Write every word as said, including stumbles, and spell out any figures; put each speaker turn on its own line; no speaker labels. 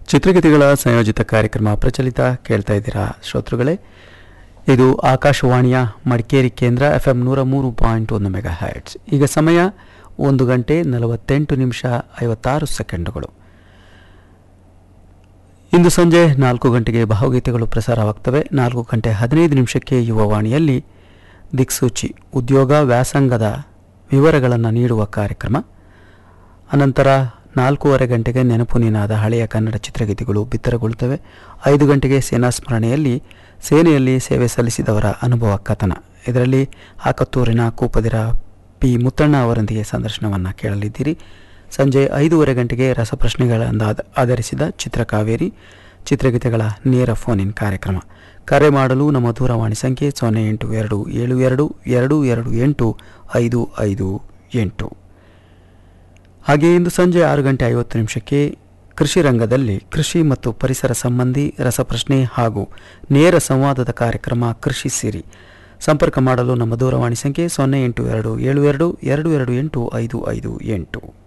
ಚಿತ್ರಗೀತೆಗಳ ಸಂಯೋಜಿತ ಕಾರ್ಯಕ್ರಮ ಪ್ರಚಲಿತ ಕೇಳ್ತಾ ಇದ್ದೀರಾ ಶ್ರೋತೃಗಳೇ. ಇದು ಆಕಾಶವಾಣಿಯ ಮಡಿಕೇರಿ ಕೇಂದ್ರ ಎಫ್ ಎಂ ನೂರ ಮೂರು ಪಾಯಿಂಟ್ ಒಂದು ಮೆಗಾ ಹರ್ಟ್ಸ್. ಈಗ ಸಮಯ ಒಂದು ಗಂಟೆ ನಲವತ್ತೆಂಟು ನಿಮಿಷ ಐವತ್ತಾರು ಸೆಕೆಂಡುಗಳು. ಇಂದು ಸಂಜೆ ನಾಲ್ಕು ಗಂಟೆಗೆ ಭಾವಗೀತೆಗಳು ಪ್ರಸಾರವಾಗ್ತವೆ. ನಾಲ್ಕು ಗಂಟೆ ಹದಿನೈದು ನಿಮಿಷಕ್ಕೆ ಯುವವಾಣಿಯಲ್ಲಿ ದಿಕ್ಸೂಚಿ ಉದ್ಯೋಗ ವ್ಯಾಸಂಗದ ವಿವರಗಳನ್ನು ನೀಡುವ ಕಾರ್ಯಕ್ರಮ. ಅನಂತರ ನಾಲ್ಕೂವರೆ ಗಂಟೆಗೆ ನೆನಪು ನೀನಾದ ಹಳೆಯ ಕನ್ನಡ ಚಿತ್ರಗೀತೆಗಳು ಬಿತ್ತರಗೊಳ್ಳುತ್ತವೆ. ಐದು ಗಂಟೆಗೆ ಸೇನಾ ಸ್ಮರಣೆಯಲ್ಲಿ ಸೇನೆಯಲ್ಲಿ ಸೇವೆ ಸಲ್ಲಿಸಿದವರ ಅನುಭವ ಕಥನ. ಇದರಲ್ಲಿ ಹಾಕತ್ತೂರಿನ ಕೂಪದಿರ ಪಿ ಮುತ್ತಣ್ಣ ಅವರೊಂದಿಗೆ ಸಂದರ್ಶನವನ್ನು ಕೇಳಲಿದ್ದೀರಿ. ಸಂಜೆ ಐದೂವರೆ ಗಂಟೆಗೆ ರಸಪ್ರಶ್ನೆಗಳಿಂದ ಆಧರಿಸಿದ ಚಿತ್ರಕಾವೇರಿ ಚಿತ್ರಗೀತೆಗಳ ನೇರ ಫೋನ್ ಇನ್ ಕಾರ್ಯಕ್ರಮ. ಕರೆ ಮಾಡಲು ನಮ್ಮ ದೂರವಾಣಿ ಸಂಖ್ಯೆ ಸೊನ್ನೆ ಎಂಟು ಎರಡು ಏಳು ಎರಡು ಎರಡು ಎರಡು ಎಂಟು ಐದು ಐದು ಎಂಟು. ಹಾಗೆ ಇಂದು ಸಂಜೆ ಆರು ಗಂಟೆ ಐವತ್ತು ನಿಮಿಷಕ್ಕೆ ಕೃಷಿ ರಂಗದಲ್ಲಿ ಕೃಷಿ ಮತ್ತು ಪರಿಸರ ಸಂಬಂಧಿ ರಸಪ್ರಶ್ನೆ ಹಾಗೂ ನೇರ ಸಂವಾದದ ಕಾರ್ಯಕ್ರಮ ಕೃಷಿ ಸಿರಿ. ಸಂಪರ್ಕ ಮಾಡಲು ನಮ್ಮ ದೂರವಾಣಿ ಸಂಖ್ಯೆ ಸೊನ್ನೆ ಎಂಟು ಎರಡು ಏಳು ಎರಡು ಎರಡು ಎರಡು ಎಂಟು ಐದು ಐದು ಎಂಟು.